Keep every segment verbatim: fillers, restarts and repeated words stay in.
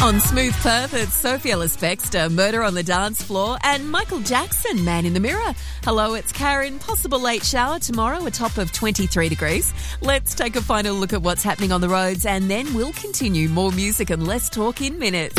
On Smooth Perth, it's Sophie Ellis-Bextor, Murder on the Dance Floor, and Michael Jackson, Man in the Mirror. Hello, it's Karen. Possible late shower tomorrow, a top of twenty-three degrees. Let's take a final look at what's happening on the roads, and then we'll continue. More music and less talk in minutes.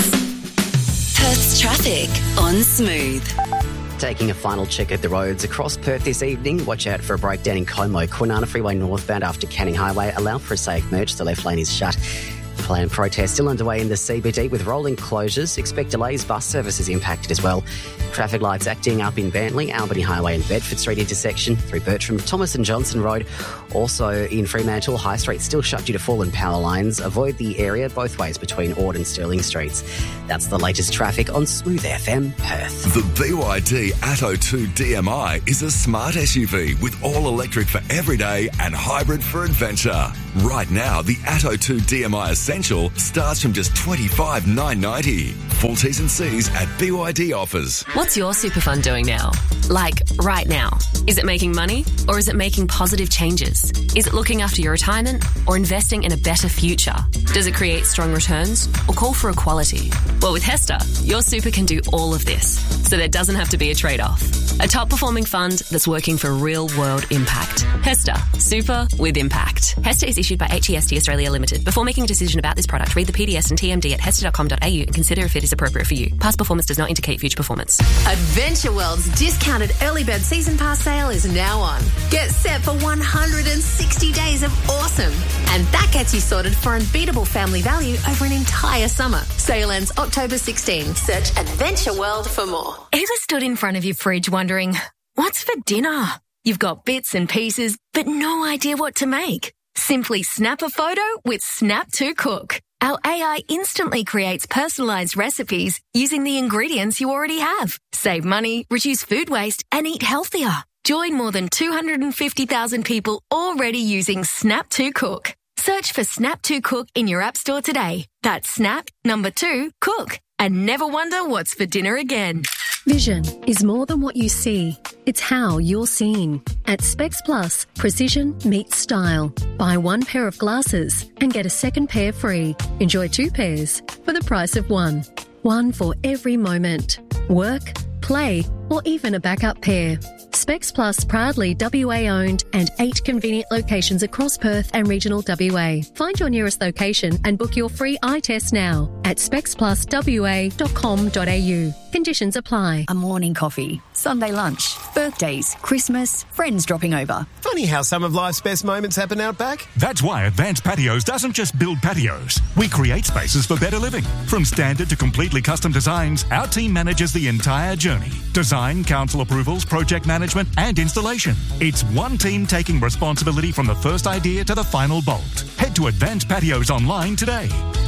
Perth's traffic on Smooth. Taking a final check at the roads across Perth this evening. Watch out for a breakdown in Como. Kwinana Freeway northbound after Canning Highway. Allow for a safe merge. The left lane is shut. Planned protest still underway in the C B D with rolling closures. Expect delays. Bus services impacted as well. Traffic lights acting up in Bantry, Albany Highway and Bedford Street intersection through Bertram, Thomas and Johnson Road. Also in Fremantle, High Street still shut due to fallen power lines. Avoid the area both ways between Ord and Stirling Streets. That's the latest traffic on Smooth F M Perth. The B Y D Atto two D M I is a smart S U V with all electric for everyday and hybrid for adventure. Right now, the Atto two D M I Essential starts from just twenty-five thousand nine hundred ninety dollars. Full T's and C's at B Y D offers. What's your super fund doing now? Like, right now. Is it making money or is it making positive changes? Is it looking after your retirement or investing in a better future? Does it create strong returns or call for equality? Well, with Hester, your super can do all of this, so there doesn't have to be a trade-off. A top-performing fund that's working for real-world impact. Hester, super with impact. Hester is issued by H E S T Australia Limited. Before making a decision about this product, read the P D S and T M D at hester dot com dot a u and consider if it is appropriate for you. Past performance does not indicate future performance. Adventure World's discounted early bird season pass sale is now on. Get set for one hundred sixty days of awesome. And that gets you sorted for unbeatable family value over an entire summer. Sale ends October sixteenth. Search Adventure World for more. Ever stood in front of your fridge wondering, what's for dinner? You've got bits and pieces, but no idea what to make. Simply snap a photo with Snap to Cook. Our A I instantly creates personalised recipes using the ingredients you already have. Save money, reduce food waste, and eat healthier. Join more than two hundred fifty thousand people already using Snap to Cook. Search for Snap to Cook in your app store today. That's Snap, number two, Cook. And never wonder what's for dinner again. Vision is more than what you see. It's how you're seen. At Specs Plus, precision meets style. Buy one pair of glasses and get a second pair free. Enjoy two pairs for the price of one. One for every moment. Work, play, or even a backup pair. Specs Plus proudly W A owned and eight convenient locations across Perth and regional W A. Find your nearest location and book your free eye test now at specs plus w a dot com dot a u. Conditions apply. A morning coffee, Sunday lunch, birthdays, Christmas, friends dropping over. Funny how some of life's best moments happen out back. That's why Advanced Patios doesn't just build patios. We create spaces for better living. From standard to completely custom designs, our team manages the entire journey. Design, council approvals, project management and installation. It's one team taking responsibility from the first idea to the final bolt. Head to Advanced Patios online today.